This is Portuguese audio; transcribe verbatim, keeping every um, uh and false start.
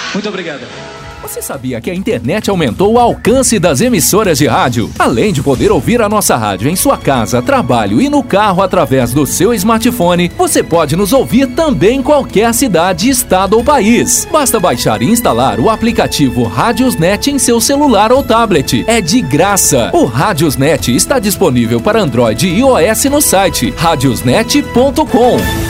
Muito obrigado. Você sabia que a internet aumentou o alcance das emissoras de rádio? Além de poder ouvir a nossa rádio em sua casa, trabalho e no carro através do seu smartphone, você pode nos ouvir também em qualquer cidade, estado ou país. Basta baixar e instalar o aplicativo Radiosnet em seu celular ou tablet. É de graça. O Radiosnet está disponível para Android e iOS no site radiosnet ponto com.